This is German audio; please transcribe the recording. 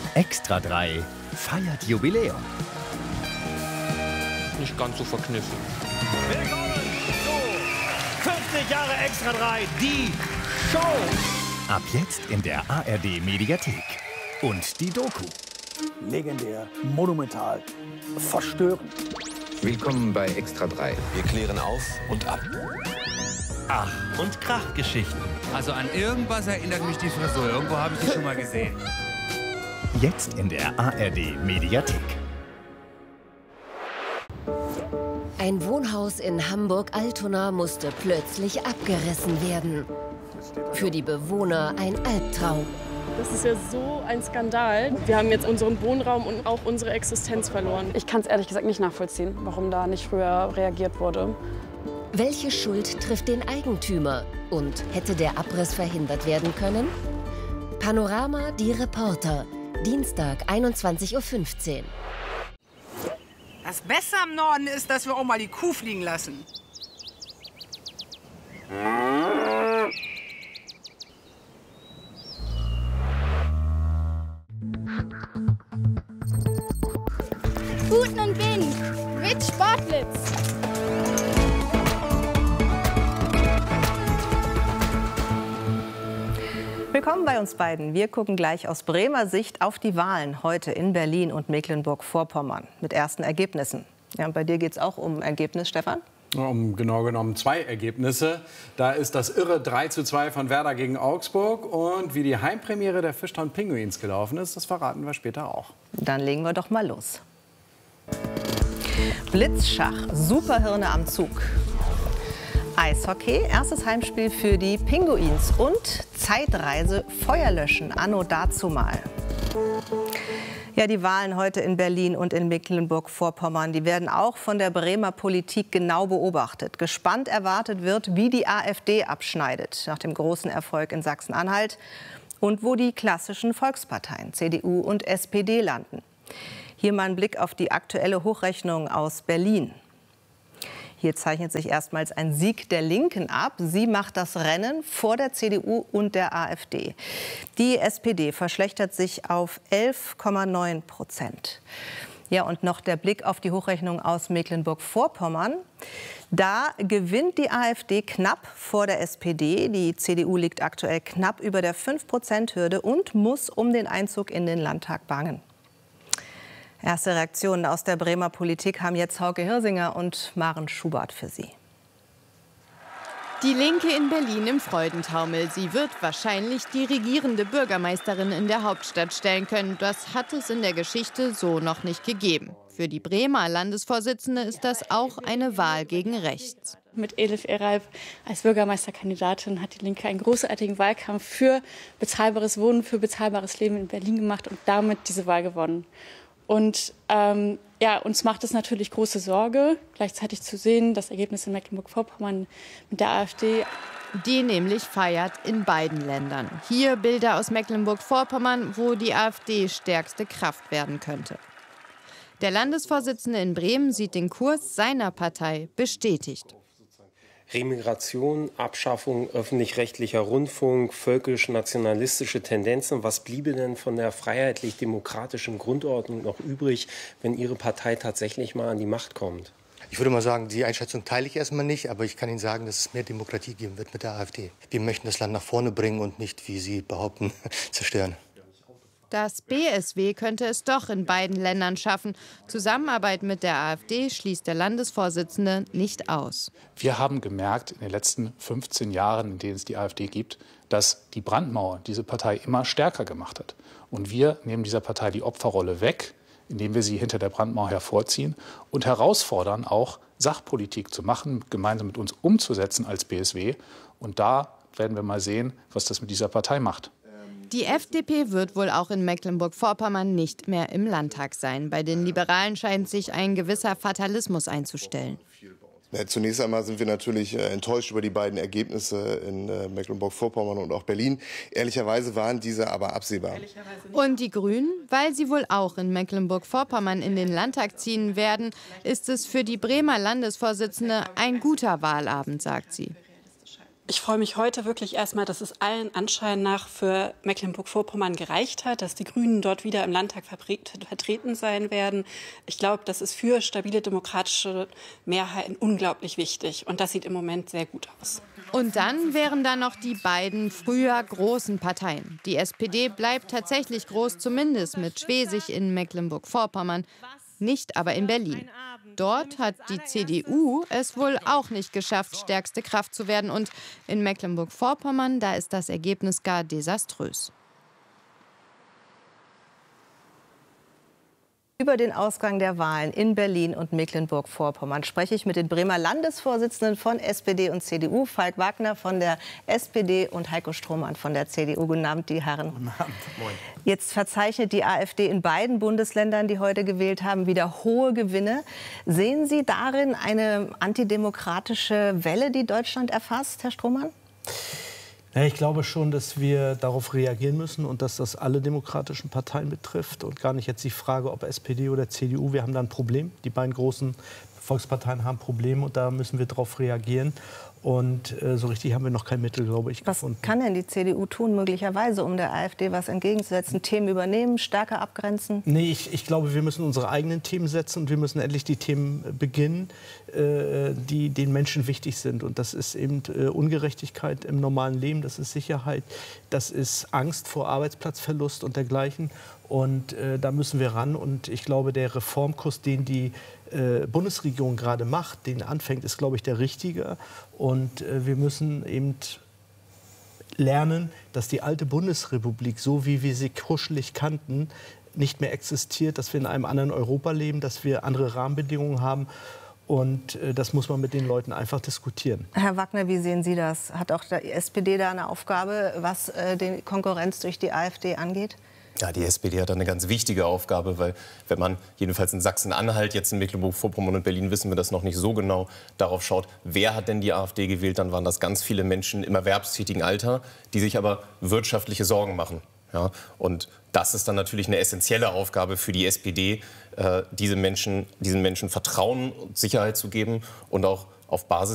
Extra 3 feiert Jubiläum. Nicht ganz so verkniffen. Willkommen zu 50 Jahre Extra 3, die Show. Ab jetzt in der ARD Mediathek. Und die Doku. Legendär, monumental, verstörend. Willkommen bei Extra 3. Wir klären auf und ab. Ach, und Krachgeschichten. Also an irgendwas erinnert mich die Frisur. Irgendwo habe ich die schon mal gesehen. Jetzt in der ARD Mediathek. Ein Wohnhaus in Hamburg-Altona musste plötzlich abgerissen werden. Für die Bewohner ein Albtraum. Das ist ja so ein Skandal. Wir haben jetzt unseren Wohnraum und auch unsere Existenz verloren. Ich kann es ehrlich gesagt nicht nachvollziehen, warum da nicht früher reagiert wurde. Welche Schuld trifft den Eigentümer? Und hätte der Abriss verhindert werden können? Panorama, die Reporter. Dienstag, 21:15 Uhr. Das Beste am Norden ist, dass wir auch mal die Kuh fliegen lassen. Guten und Wind mit Sportlitz. Willkommen bei uns beiden. Wir gucken gleich aus Bremer Sicht auf die Wahlen heute in Berlin und Mecklenburg-Vorpommern mit ersten Ergebnissen. Ja, und bei dir geht es auch um Ergebnis, Stefan? Um genau genommen 2 Ergebnisse. Da ist das irre 3:2 von Werder gegen Augsburg. Und wie die Heimpremiere der Fischtown Pinguins gelaufen ist, das verraten wir später auch. Dann legen wir doch mal los. Blitzschach, Superhirne am Zug. Eishockey, erstes Heimspiel für die Pinguins. Und Zeitreise, Feuerlöschen, anno dazumal. Ja, die Wahlen heute in Berlin und in Mecklenburg-Vorpommern, die werden auch von der Bremer Politik genau beobachtet. Gespannt erwartet wird, wie die AfD abschneidet nach dem großen Erfolg in Sachsen-Anhalt und wo die klassischen Volksparteien CDU und SPD landen. Hier mal ein Blick auf die aktuelle Hochrechnung aus Berlin. Hier zeichnet sich erstmals ein Sieg der Linken ab. Sie macht das Rennen vor der CDU und der AfD. Die SPD verschlechtert sich auf 11,9%. Ja, und noch der Blick auf die Hochrechnung aus Mecklenburg-Vorpommern. Da gewinnt die AfD knapp vor der SPD. Die CDU liegt aktuell knapp über der 5%-Hürde und muss um den Einzug in den Landtag bangen. Erste Reaktionen aus der Bremer Politik haben jetzt Hauke Hirsinger und Maren Schubert für Sie. Die Linke in Berlin im Freudentaumel. Sie wird wahrscheinlich die regierende Bürgermeisterin in der Hauptstadt stellen können. Das hat es in der Geschichte so noch nicht gegeben. Für die Bremer Landesvorsitzende ist das auch eine Wahl gegen rechts. Mit Elif Eralp als Bürgermeisterkandidatin hat die Linke einen großartigen Wahlkampf für bezahlbares Wohnen, für bezahlbares Leben in Berlin gemacht und damit diese Wahl gewonnen. Und uns macht es natürlich große Sorge, gleichzeitig zu sehen, das Ergebnis in Mecklenburg-Vorpommern mit der AfD. Die nämlich feiert in beiden Ländern. Hier Bilder aus Mecklenburg-Vorpommern, wo die AfD stärkste Kraft werden könnte. Der Landesvorsitzende in Bremen sieht den Kurs seiner Partei bestätigt. Remigration, Abschaffung öffentlich-rechtlicher Rundfunk, völkisch-nationalistische Tendenzen. Was bliebe denn von der freiheitlich-demokratischen Grundordnung noch übrig, wenn Ihre Partei tatsächlich mal an die Macht kommt? Ich würde mal sagen, die Einschätzung teile ich erstmal nicht, aber ich kann Ihnen sagen, dass es mehr Demokratie geben wird mit der AfD. Wir möchten das Land nach vorne bringen und nicht, wie Sie behaupten, zerstören. Das BSW könnte es doch in beiden Ländern schaffen. Zusammenarbeit mit der AfD schließt der Landesvorsitzende nicht aus. Wir haben gemerkt in den letzten 15 Jahren, in denen es die AfD gibt, dass die Brandmauer diese Partei immer stärker gemacht hat. Und wir nehmen dieser Partei die Opferrolle weg, indem wir sie hinter der Brandmauer hervorziehen und herausfordern, auch Sachpolitik zu machen, gemeinsam mit uns umzusetzen als BSW. Und da werden wir mal sehen, was das mit dieser Partei macht. Die FDP wird wohl auch in Mecklenburg-Vorpommern nicht mehr im Landtag sein. Bei den Liberalen scheint sich ein gewisser Fatalismus einzustellen. Ja, zunächst einmal sind wir natürlich enttäuscht über die beiden Ergebnisse in Mecklenburg-Vorpommern und auch Berlin. Ehrlicherweise waren diese aber absehbar. Und die Grünen? Weil sie wohl auch in Mecklenburg-Vorpommern in den Landtag ziehen werden, ist es für die Bremer Landesvorsitzende ein guter Wahlabend, sagt sie. Ich freue mich heute wirklich erstmal, dass es allen Anschein nach für Mecklenburg-Vorpommern gereicht hat, dass die Grünen dort wieder im Landtag vertreten sein werden. Ich glaube, das ist für stabile demokratische Mehrheiten unglaublich wichtig. Und das sieht im Moment sehr gut aus. Und dann wären da noch die beiden früher großen Parteien. Die SPD bleibt tatsächlich groß, zumindest mit Schwesig in Mecklenburg-Vorpommern, nicht aber in Berlin. Dort hat die CDU es wohl auch nicht geschafft, stärkste Kraft zu werden. Und in Mecklenburg-Vorpommern, da ist das Ergebnis gar desaströs. Über den Ausgang der Wahlen in Berlin und Mecklenburg-Vorpommern spreche ich mit den Bremer Landesvorsitzenden von SPD und CDU, Falk Wagner von der SPD und Heiko Strohmann von der CDU. Guten Abend, die Herren. Guten Abend. Moin. Jetzt verzeichnet die AfD in beiden Bundesländern, die heute gewählt haben, wieder hohe Gewinne. Sehen Sie darin eine antidemokratische Welle, die Deutschland erfasst, Herr Strohmann? Ja, ich glaube schon, dass wir darauf reagieren müssen und dass das alle demokratischen Parteien betrifft und gar nicht jetzt die Frage, ob SPD oder CDU. Wir haben da ein Problem. Die beiden großen Volksparteien haben Probleme und da müssen wir darauf reagieren. Und so richtig haben wir noch kein Mittel, glaube ich, gefunden. Was kann denn die CDU tun, möglicherweise, um der AfD was entgegenzusetzen? Themen übernehmen, stärker abgrenzen? Nee, ich glaube, wir müssen unsere eigenen Themen setzen und wir müssen endlich die Themen beginnen, die den Menschen wichtig sind. Und das ist eben Ungerechtigkeit im normalen Leben, das ist Sicherheit, das ist Angst vor Arbeitsplatzverlust und dergleichen. Und da müssen wir ran. Und ich glaube, der Reformkurs, den die Bundesregierung gerade macht, den anfängt, ist, glaube ich, der richtige. Und wir müssen eben lernen, dass die alte Bundesrepublik, so wie wir sie kuschelig kannten, nicht mehr existiert, dass wir in einem anderen Europa leben, dass wir andere Rahmenbedingungen haben. Und das muss man mit den Leuten einfach diskutieren. Herr Wagner, wie sehen Sie das? Hat auch die SPD da eine Aufgabe, was die Konkurrenz durch die AfD angeht? Ja, die SPD hat da eine ganz wichtige Aufgabe, weil wenn man jedenfalls in Sachsen-Anhalt, jetzt in Mecklenburg-Vorpommern und Berlin wissen wir das noch nicht so genau, darauf schaut, wer hat denn die AfD gewählt, dann waren das ganz viele Menschen im erwerbstätigen Alter, die sich aber wirtschaftliche Sorgen machen. Ja, und das ist dann natürlich eine essentielle Aufgabe für die SPD, diesen Menschen Vertrauen und Sicherheit zu geben und auch auf Basis